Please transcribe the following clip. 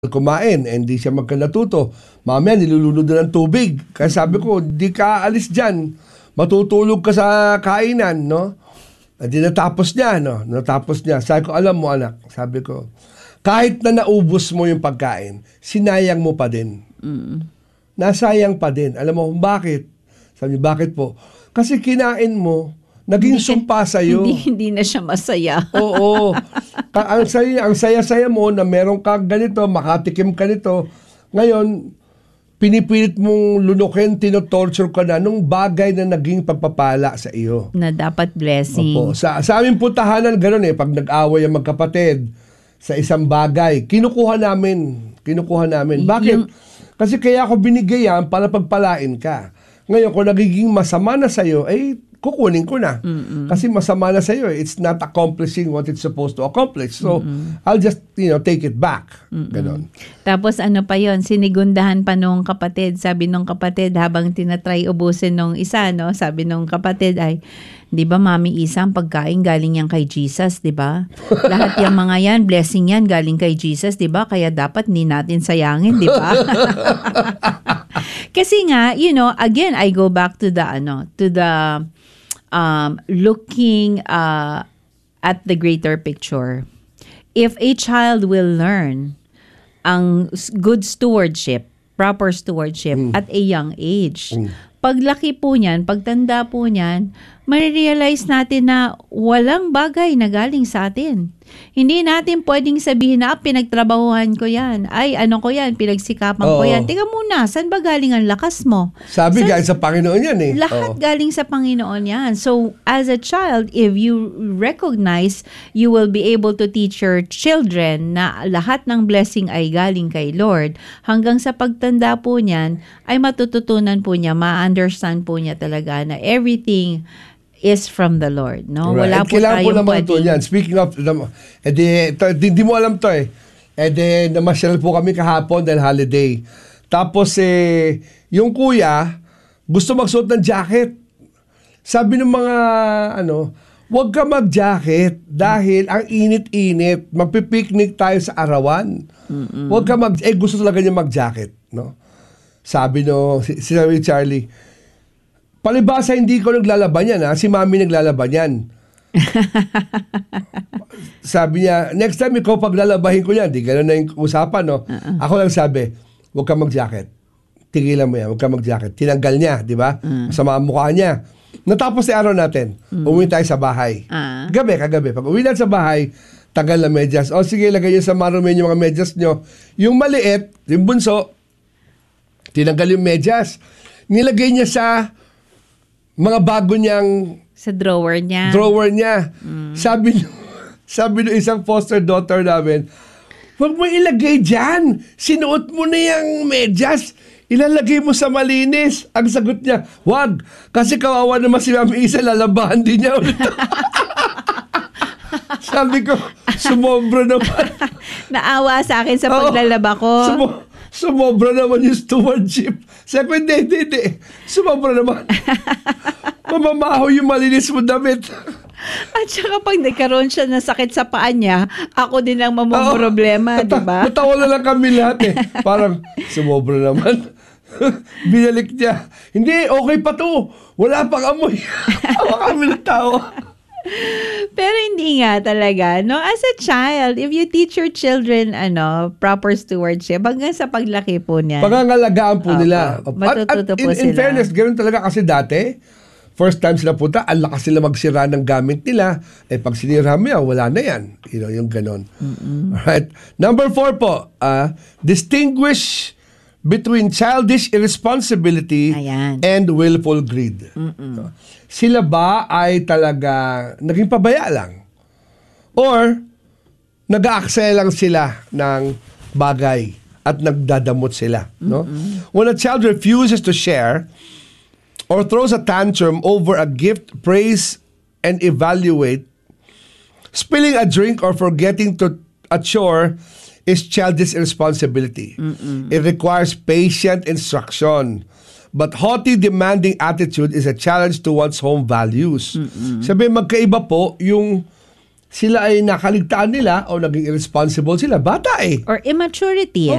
kumain, hindi siya magkanatuto. Mamaya nilulunod na ng tubig. Kaya sabi ko, di ka aalis dyan. Matutulog ka sa kainan, no? Di natapos niya, no? Natapos niya. Sabi ko, alam mo anak, sabi ko, kahit na naubos mo yung pagkain, sinayang mo pa din. Nasayang pa din. Alam mo kung bakit? Sabi niya, bakit po? Kasi kinain mo, naging sumpa sa'yo. Hindi na siya masaya. Oo. Ang saya-saya mo na meron ka ganito, makatikim ka nito. Ngayon, pinipilit mong lunukin, tinotorture ka na nung bagay na naging pagpapala sa iyo. Na dapat blessing. Opo. Sa aming tahanan, gano'n pag nag-away ang magkapatid sa isang bagay, kinukuha namin. Bakit? Kasi kaya ako binigay yan para pagpalain ka. Ngayon, kung nagiging masama na sa'yo, kukunin ko na. Kasi masama na sa'yo. It's not accomplishing what it's supposed to accomplish. So, I'll just, take it back. Ganon. Tapos ano pa yon, sinigundahan pa nung kapatid. Sabi nung kapatid, habang tinatry ubusin nung isa, no? Sabi nung kapatid ay, di ba Mami Isa, ang pagkain galing yan kay Jesus, di ba? Lahat yung mga yan, blessing yan galing kay Jesus, di ba? Kaya dapat hindi natin sayangin, di ba? Kasi nga, again, I go back to the looking at the greater picture. If a child will learn ang good stewardship, proper stewardship at a young age, paglaki po niyan, pagtanda po niyan, marirealize natin na walang bagay na galing sa atin. Hindi natin pwedeng sabihin na pinagtrabahuhan ko yan. Ay, ano ko yan, pinagsikapan ko yan. Tika muna, saan ba galing ang lakas mo? Sabi galing sa Panginoon yan Lahat galing sa Panginoon yan. So, as a child, if you recognize, you will be able to teach your children na lahat ng blessing ay galing kay Lord. Hanggang sa pagtanda po niyan, ay matututunan po niya, ma-understand po niya talaga na everything is from the Lord, no? Right. Wala po tayong pwedeng. Speaking of, hindi mo alam to namasyal po kami kahapon dahil holiday. Tapos yung kuya, gusto magsuot ng jacket. Sabi ng mga, huwag ka mag-jacket dahil ang init-init. Magpipiknik tayo sa arawan. Huwag ka gusto talaga niya mag-jacket, no? Sabi si Charlie, palibasa hindi ko naglalaban yan, si Mami naglalaban yan. Sabi niya, next time ikaw paglalabahin ko yan. Di gano'n na yung usapan, no? Ako lang sabi, huwag ka mag-jacket. Tigilan mo yan, huwag ka mag-jacket. Tinanggal niya, di ba? Masama ang mukha niya. Natapos si araw natin. Umuwi tayo sa bahay. Kagabi. Pag uwi natin sa bahay, tagal na medyas. O sige, lagay niyo sa marumin yung mga medyas niyo. Yung maliit, yung bunso, tinanggal yung medyas. Nilagay niya sa mga bago niyang sa drawer niya. Sabi ng isang foster daughter namin, huwag mo ilagay dyan. Sinuot mo na yung medyas. Ilalagay mo sa malinis. Ang sagot niya, wag. Kasi kawawa naman si Mami Isa, lalabahan din niya ulit. Sabi ko, sumobra naman. Naawa sa akin sa paglalaba ko. Sumobra naman yung stewardship. Sabi ko, hindi. Sumobra naman. Mamamaho yung malinis mo damit. At saka pag nagkaroon siya ng sakit sa paa niya, ako din ang mamumroblema, di ba? Natawa na lang kami lahat Parang, sumobra naman. Binalik niya. Hindi, okay pa to. Wala pang amoy. Tawa kami ng tawa. Pero hindi nga talaga, no? As a child, if you teach your children, proper stewardship, hanggang sa paglaki po niya. Pangangalagaan po nila. Matututo po sila. In fairness, ganoon talaga kasi dati, first time sila punta, ang lakas sila magsira ng gamit nila. Pag sinira mo yan, wala na yan. Yung gano'n. Alright. Number 4 po, distinguish between childish irresponsibility and willful greed. Sila ba ay talaga naging pabaya lang? Or nag-aaksaya lang sila ng bagay at nagdadamot sila? No? When a child refuses to share or throws a tantrum over a gift, praise, and evaluate, spilling a drink or forgetting to a chore is childish irresponsibility. It requires patient instruction. But haughty, demanding attitude is a challenge to one's home values. Sabi, magkaiba po yung sila ay nakaligtaan nila o naging irresponsible sila, bata eh. Or immaturity.